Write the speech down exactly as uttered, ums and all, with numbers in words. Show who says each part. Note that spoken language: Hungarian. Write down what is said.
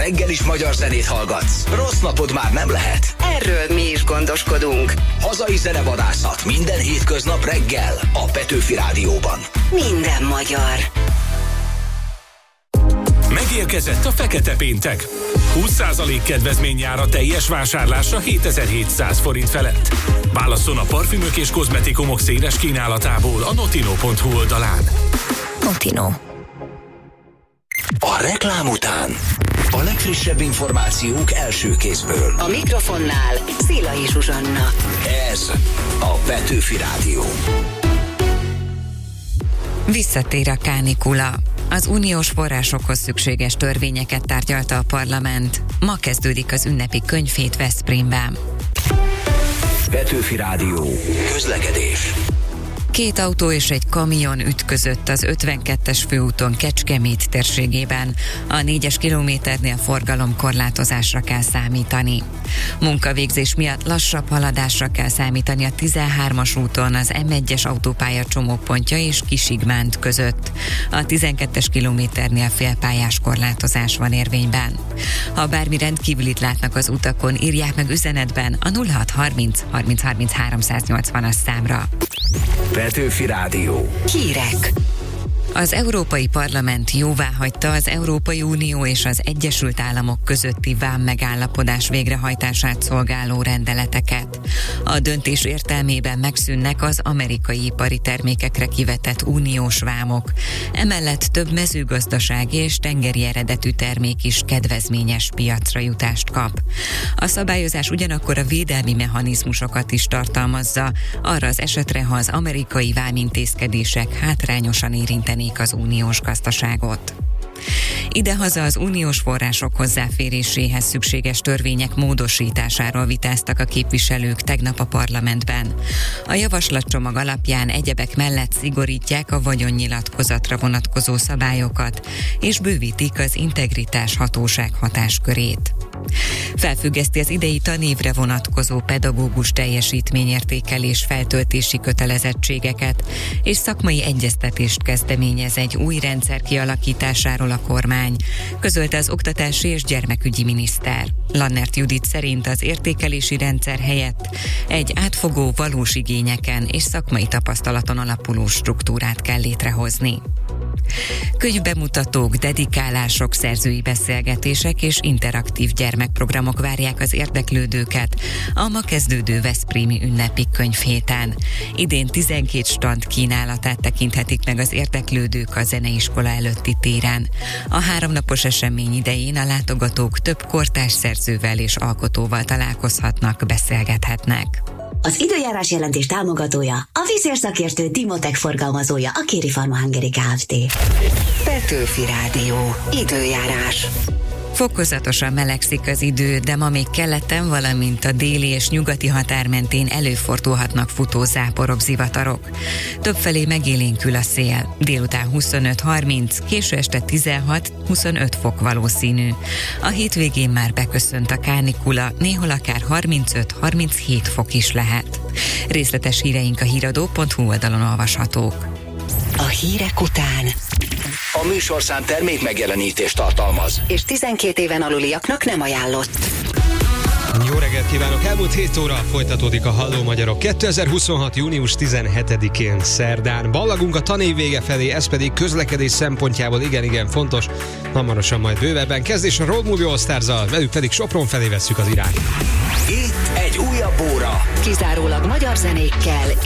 Speaker 1: reggel is magyar zenét hallgatsz, rossz napod már nem lehet.
Speaker 2: Erről mi is gondoskodunk.
Speaker 1: Hazai zenevadászat minden hétköznap reggel a Petőfi Rádióban.
Speaker 2: Minden magyar.
Speaker 3: Megérkezett a fekete péntek. húsz százalék kedvezmény jár a teljes vásárlásra hétezer-hétszáz forint felett. Válasszon a parfümök és kozmetikumok széles kínálatából a notino pont hu oldalán.
Speaker 4: Notino.
Speaker 1: A reklám után a legfrissebb információk első kézből.
Speaker 2: A mikrofonnál Szilai Zsuzsanna.
Speaker 1: Ez a Petőfi Rádió.
Speaker 4: Visszatér a kánikula. Az uniós forrásokhoz szükséges törvényeket tárgyalta a parlament. Ma kezdődik az ünnepi könyvhét Veszprémben.
Speaker 1: Petőfi Rádió. Közlekedés.
Speaker 4: Két autó és egy kamion ütközött az ötvenkettes főúton Kecskemét térségében. A négyes kilométernél forgalomkorlátozásra kell számítani. Munkavégzés miatt lassabb haladásra kell számítani a tizenhármas úton az em egyes autópálya csomópontja és Kisigmánd között. A tizenkettes kilométernél félpályás korlátozás van érvényben. Ha bármi rendkívülit látnak az utakon, írják meg üzenetben a nulla hat harminc harminc harminc háromszáznyolcvanas számra.
Speaker 1: Petőfi Rádió.
Speaker 4: Hírek. Az Európai Parlament jóváhagyta az Európai Unió és az Egyesült Államok közötti vám megállapodás végrehajtását szolgáló rendeleteket. A döntés értelmében megszűnnek az amerikai ipari termékekre kivetett uniós vámok. Emellett több mezőgazdasági és tengeri eredetű termék is kedvezményes piacra jutást kap. A szabályozás ugyanakkor a védelmi mechanizmusokat is tartalmazza, arra az esetre, ha az amerikai vámintézkedések hátrányosan érintenék az uniós gazdaságot. Idehaza az uniós források hozzáféréséhez szükséges törvények módosításáról vitáztak a képviselők tegnap a parlamentben. A javaslatcsomag alapján egyebek mellett szigorítják a vagyonnyilatkozatra vonatkozó szabályokat, és bővítik az integritás hatóság hatáskörét. Felfüggeszti az idei tanévre vonatkozó pedagógus teljesítményértékelés feltöltési kötelezettségeket, és szakmai egyeztetést kezdeményez egy új rendszer kialakításáról a kormány, közölte az oktatási és gyermekügyi miniszter. Lannert Judit szerint az értékelési rendszer helyett egy átfogó, valós igényeken és szakmai tapasztalaton alapuló struktúrát kell létrehozni. Könyvbemutatók, dedikálások, szerzői beszélgetések és interaktív gyermekprogramok várják az érdeklődőket a ma kezdődő veszprémi ünnepi könyvhéten. Idén tizenkét stand kínálatát tekinthetik meg az érdeklődők a zeneiskola előtti téren. A háromnapos esemény idején a látogatók több kortárs szerzővel és alkotóval találkozhatnak, beszélgethetnek.
Speaker 5: Az időjárás jelentés támogatója, a vízérszakértő Timotech forgalmazója, a Kéri Pharma Hungary Kft.
Speaker 2: Petőfi Rádió. Időjárás.
Speaker 4: Fokozatosan melegszik az idő, de ma még keleten, valamint a déli és nyugati határ mentén előfordulhatnak futó záporok, zivatarok. Többfelé megélénkül a szél. Délután huszonöt harminc, késő este tizenhat-huszonöt fok valószínű. A hétvégén már beköszönt a kánikula, néhol akár harmincöt-harminchét fok is lehet. Részletes híreink a híradó pont hu oldalon olvashatók.
Speaker 2: A hírek után
Speaker 1: A műsorszám termék megjelenítést tartalmaz,
Speaker 2: és tizenkét éven aluliaknak nem ajánlott.
Speaker 6: Jó reggelt kívánok! Elmúlt hét óra folytatódik a Halló Magyarok. kétezer-huszonhat. június tizenhetedikén szerdán. Ballagunk a tanév vége felé, ez pedig közlekedés szempontjából igen-igen fontos. Hamarosan majd bővebben kezdés a Road Movie All Stars-zal, velük pedig Sopron felé vesszük az irányt.
Speaker 1: itt egy újabb óra.
Speaker 2: Kizárólag magyar zenékkel